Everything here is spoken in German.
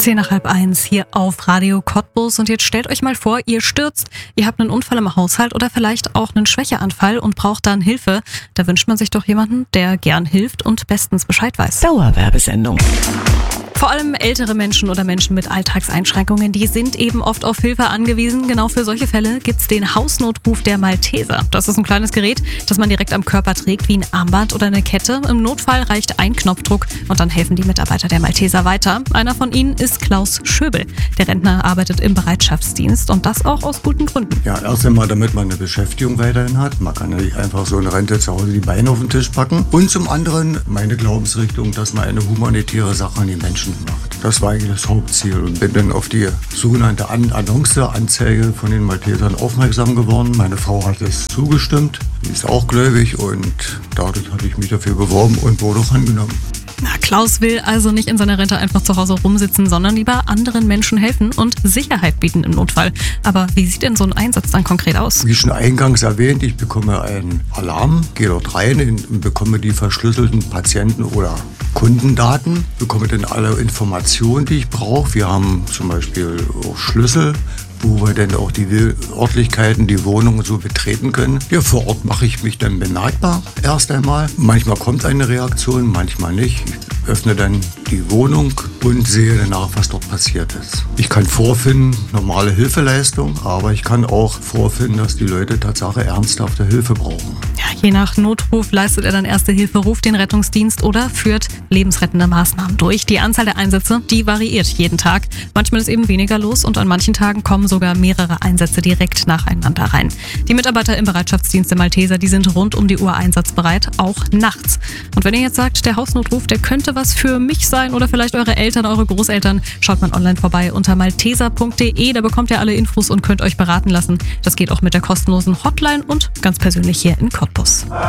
10:30 hier auf Radio Cottbus und jetzt stellt euch mal vor, ihr stürzt, ihr habt einen Unfall im Haushalt oder vielleicht auch einen Schwächeanfall und braucht dann Hilfe. Da wünscht man sich doch jemanden, der gern hilft und bestens Bescheid weiß. Dauerwerbesendung. Vor allem ältere Menschen oder Menschen mit Alltagseinschränkungen, die sind eben oft auf Hilfe angewiesen. Genau für solche Fälle gibt's den Hausnotruf der Malteser. Das ist ein kleines Gerät, das man direkt am Körper trägt, wie ein Armband oder eine Kette. Im Notfall reicht ein Knopfdruck und dann helfen die Mitarbeiter der Malteser weiter. Einer von ihnen ist Klaus Schöbel. Der Rentner arbeitet im Bereitschaftsdienst und das auch aus guten Gründen. Ja, erst einmal, damit man eine Beschäftigung weiterhin hat. Man kann ja nicht einfach so eine Rente zu Hause die Beine auf den Tisch packen. Und zum anderen meine Glaubensrichtung, dass man eine humanitäre Sache an die Menschen macht. Das war eigentlich das Hauptziel und bin dann auf die sogenannte Anzeige von den Maltesern aufmerksam geworden. Meine Frau hat es zugestimmt, die ist auch gläubig und dadurch habe ich mich dafür beworben und wurde auch angenommen. Na, Klaus will also nicht in seiner Rente einfach zu Hause rumsitzen, sondern lieber anderen Menschen helfen und Sicherheit bieten im Notfall. Aber wie sieht denn so ein Einsatz dann konkret aus? Wie schon eingangs erwähnt, ich bekomme einen Alarm, gehe dort rein und bekomme die verschlüsselten Patienten- oder Kundendaten, bekomme dann alle Informationen, die ich brauche. Wir haben zum Beispiel auch Schlüssel, wo wir dann auch die Örtlichkeiten, die Wohnungen so betreten können. Ja, vor Ort mache ich mich dann bemerkbar erst einmal. Manchmal kommt eine Reaktion, manchmal nicht. Ich öffne dann die Wohnung und sehe danach, was dort passiert ist. Ich kann vorfinden, normale Hilfeleistung, aber ich kann auch vorfinden, dass die Leute tatsächlich ernsthafte Hilfe brauchen. Ja, je nach Notruf leistet er dann Erste Hilfe, ruft den Rettungsdienst oder führt lebensrettende Maßnahmen durch. Die Anzahl der Einsätze, die variiert jeden Tag. Manchmal ist eben weniger los und an manchen Tagen kommen sogar mehrere Einsätze direkt nacheinander rein. Die Mitarbeiter im Bereitschaftsdienst der Malteser, die sind rund um die Uhr einsatzbereit, auch nachts. Und wenn ihr jetzt sagt, der Hausnotruf, der könnte was für mich sein oder vielleicht eure Eltern, eure Großeltern, schaut mal online vorbei unter malteser.de. Da bekommt ihr alle Infos und könnt euch beraten lassen. Das geht auch mit der kostenlosen Hotline und ganz persönlich hier in Cottbus.